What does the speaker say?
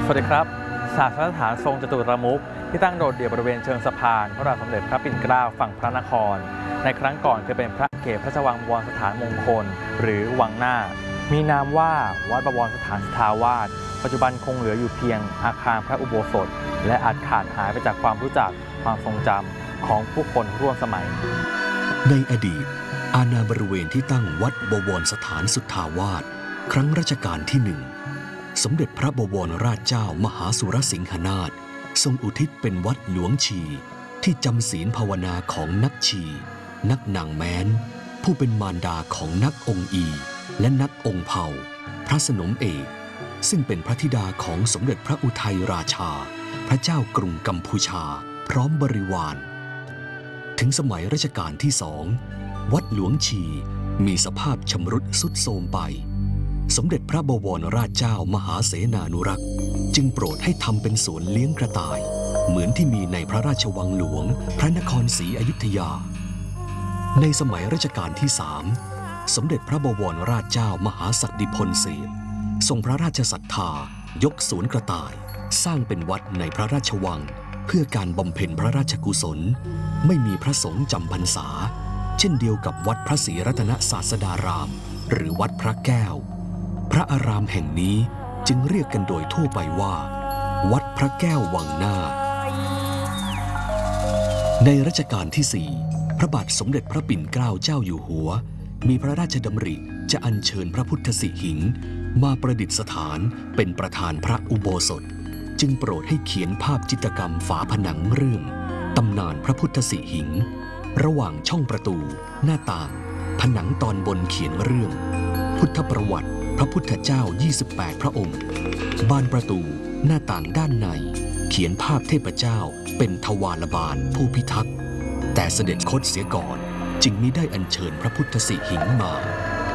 สวัสดีครับศาสนสถานทรงจตุรมุขที่ตั้งโดดเดี่ยวบริเวณเชิงสะพานพระบาทสมเด็จพระปิ่นเกล้าฝั่งพระนครในครั้งก่อนเคยเป็นพระเกศพระราชวังบวรสถานมงคลหรือวังหน้ามีนามว่าวัดบวรสถานสทาวาสปัจจุบันคงเหลืออยู่เพียงอาคารพระอุโบสถและอาจขาดหายไปจากความรู้จักความทรงจำของผู้คนร่วมสมัยในอดีตอาณาบริเวณที่ตั้งวัดบวรสถานสุทธาวาสครั้งรัชกาลที่หนึ่งสมเด็จพระบวรราชเจ้ามหาสุรสิงหนาถทรงอุทิศเป็นวัดหลวงชีที่จำศีลภาวนาของนักชีนักนางแม้นผู้เป็นมารดาของนักองค์อีและนักองค์เผ่าพระสนมเอกซึ่งเป็นพระธิดาของสมเด็จพระอุทัยราชาพระเจ้ากรุงกัมพูชาพร้อมบริวารถึงสมัยรัชกาลที่สองวัดหลวงชีมีสภาพชำรุดทรุดโทรมไปสมเด็จพระบวรราชเจ้ามหาเสนานุรักษ์จึงโปรดให้ทำเป็นสวนเลี้ยงกระต่ายเหมือนที่มีในพระราชวังหลวงพระนครศรีอยุธยาในสมัยรัชกาลที่สามสมเด็จพระบวรราชเจ้ามหาศักดิพลเสนทรงพระราชศรัทธายกสวนกระต่ายสร้างเป็นวัดในพระราชวังเพื่อการบำเพ็ญพระราชกุศลไม่มีพระสงฆ์จำพรรษาเช่นเดียวกับวัดพระศรีรัตนศาสดารามหรือวัดพระแก้วพระอารามแห่งนี้จึงเรียกกันโดยทั่วไปว่าวัดพระแก้ววังหน้าในรัชกาลที่สี่พระบาทสมเด็จพระปิ่นเกล้าเจ้าอยู่หัวมีพระราชดำริจะอัญเชิญพระพุทธสิหิงค์มาประดิษฐานเป็นประธานพระอุโบสถจึงโปรดให้เขียนภาพจิตรกรรมฝาผนังเรื่องตำนานพระพุทธสิหิงค์ระหว่างช่องประตูหน้าต่างผนังตอนบนเขียนเรื่องพุทธประวัติพระพุทธเจ้า28พระองค์บานประตูหน้าต่างด้านในเขียนภาพเทพเจ้าเป็นทวารบาลผู้พิทักษ์แต่เสด็จคตเสียก่อนจึงมิได้อัญเชิญพระพุทธสิหิงค์มา